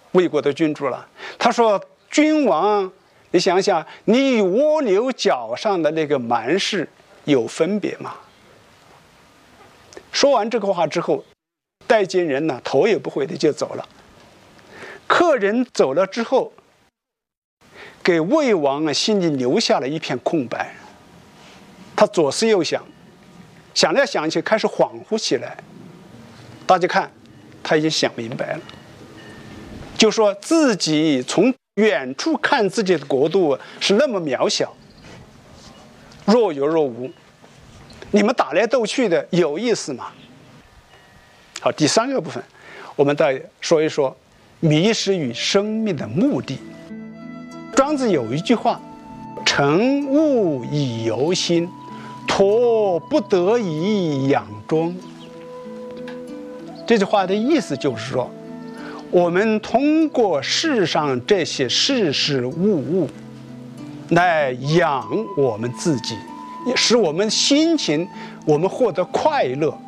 魏国的君主了。他说：“君王，你想想，你与蜗牛角上的那个蛮士有分别吗？”说完这个话之后，带进人呢头也不回的就走了。客人走了之后，给魏王啊心里留下了一片空白。他左思右想，想来想去，开始恍惚起来。大家看，他已经想明白了，就说自己从远处看自己的国度是那么渺小，若有若无，你们打来斗去的有意思吗？好，第三个部分，我们再说一说迷失与生命的目的。庄子有一句话：“乘物以游心，托不得已养中。”这句话的意思就是说，我们通过世上这些事事物来养我们自己，也使我们心情我们获得快乐，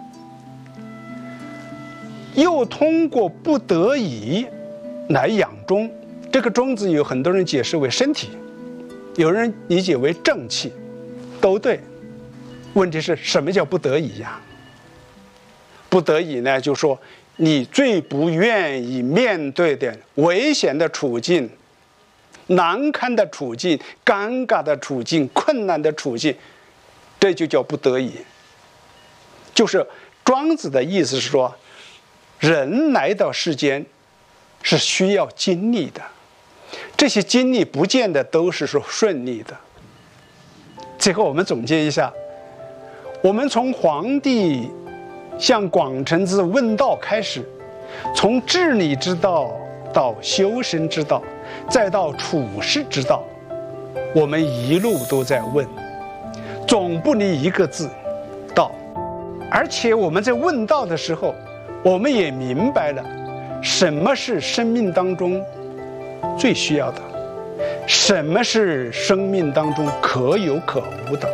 又通过不得已来养中。这个中字有很多人解释为身体，有人理解为正气，都对。问题是什么叫不得已呀？不得已呢，就说你最不愿意面对的危险的处境、难堪的处境、尴尬的处境、困难的处境，这就叫不得已。就是庄子的意思是说，人来到世间是需要经历的，这些经历不见得都是说顺利的。最后我们总结一下，我们从黄帝向广成子问道开始，从治理之道到修身之道，再到处世之道，我们一路都在问，总不离一个字：道。而且我们在问道的时候，我们也明白了什么是生命当中最需要的，什么是生命当中可有可无的。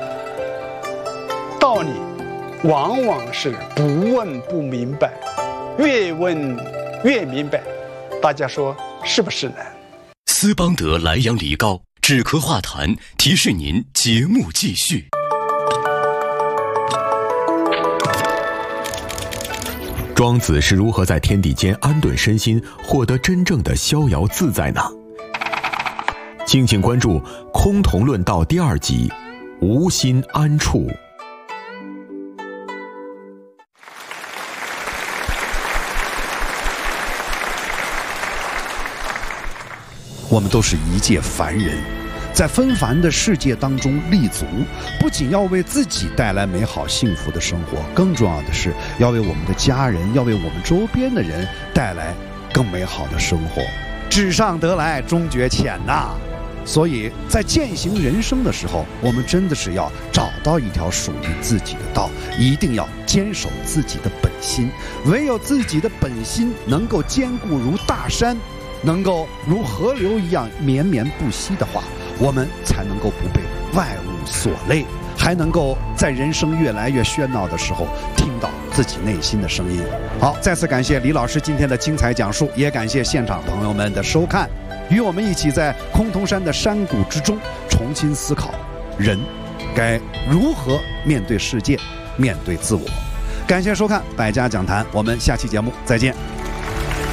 道理往往是不问不明白，越问越明白。大家说是不是呢？ 斯邦德莱阳梨膏止咳化痰，提示您节目继续。 庄子是如何在天地间安顿身心，获得真正的逍遥自在呢？敬请关注《空同论道》第2集《无心安处》。 我们都是一介凡人，在纷繁的世界当中立足，不仅要为自己带来美好幸福的生活，更重要的是要为我们的家人，要为我们周边的人带来更美好的生活。纸上得来终觉浅呐，所以在践行人生的时候，我们真的是要找到一条属于自己的道，一定要坚守自己的本心。唯有自己的本心能够坚固如大山，能够如河流一样绵绵不息的话，我们才能够不被外物所累，还能够在人生越来越喧闹的时候听到自己内心的声音。好，再次感谢李老师今天的精彩讲述，也感谢现场朋友们的收看，与我们一起在崆峒山的山谷之中重新思考人该如何面对世界，面对自我。感谢收看百家讲坛，我们下期节目再见。